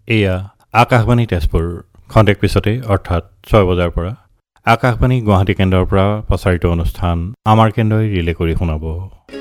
এয়া আকাশবাণী তেজপুৰ খন্তেক পিছতে অৰ্থাৎ 6 বজাৰ পৰা আকাশবাণী গুৱাহাটী কেন্দ্ৰৰ পৰা প্ৰচাৰিত অনুষ্ঠান আমাৰ কেন্দ্ৰই ৰিলে কৰি শুনাব।